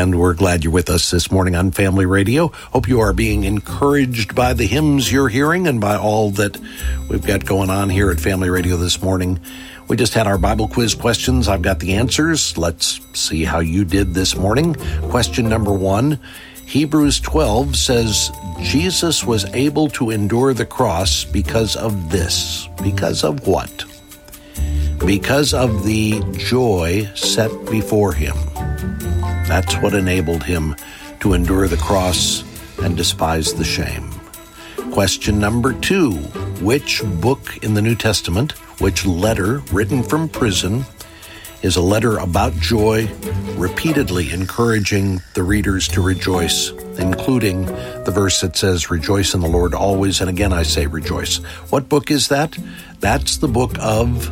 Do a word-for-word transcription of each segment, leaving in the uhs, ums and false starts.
And we're glad you're with us this morning on Family Radio. Hope you are being encouraged by the hymns you're hearing and by all that we've got going on here at Family Radio this morning. We just had our Bible quiz questions. I've got the answers. Let's see how you did this morning. Question number one, Hebrews twelve says, Jesus was able to endure the cross because of this. Because of what? Because of the joy set before him. That's what enabled him to endure the cross and despise the shame. Question number two, which book in the New Testament, which letter written from prison, is a letter about joy, repeatedly encouraging the readers to rejoice, including the verse that says, rejoice in the Lord always, and again I say rejoice. What book is that? That's the book of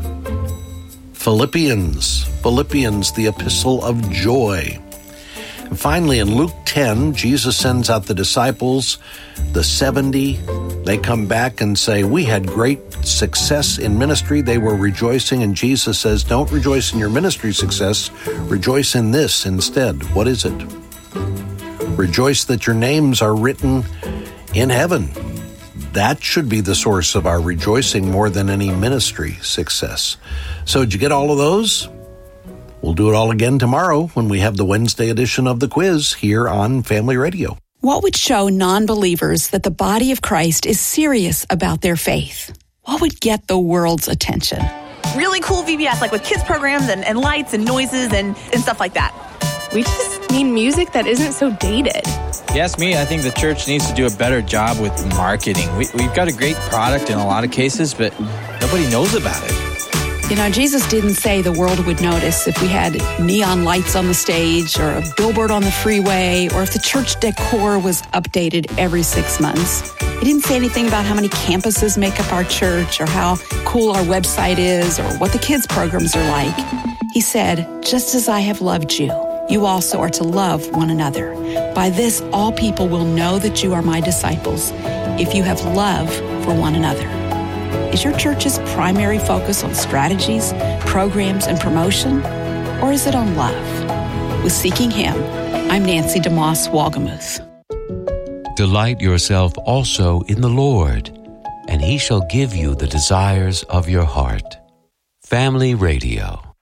Philippians. Philippians, the epistle of joy. And finally, in Luke ten, Jesus sends out the disciples, the seventy. They come back and say, we had great success in ministry. They were rejoicing, and Jesus says, don't rejoice in your ministry success. Rejoice in this instead. What is it? Rejoice that your names are written in heaven. That should be the source of our rejoicing more than any ministry success. So did you get all of those? We'll do it all again tomorrow when we have the Wednesday edition of the quiz here on Family Radio. What would show non-believers that the body of Christ is serious about their faith? What would get the world's attention? Really cool V B S, like with kids programs and, and lights and noises and, and stuff like that. We just need music that isn't so dated. You ask me, I think the church needs to do a better job with marketing. We, we've got a great product in a lot of cases, but nobody knows about it. You know, Jesus didn't say the world would notice if we had neon lights on the stage or a billboard on the freeway or if the church decor was updated every six months. He didn't say anything about how many campuses make up our church or how cool our website is or what the kids' programs are like. He said, just as I have loved you, you also are to love one another. By this, all people will know that you are my disciples, if you have love for one another. Is your church's primary focus on strategies, programs, and promotion? Or is it on love? With Seeking Him, I'm Nancy DeMoss Wolgemuth. Delight yourself also in the Lord, and He shall give you the desires of your heart. Family Radio.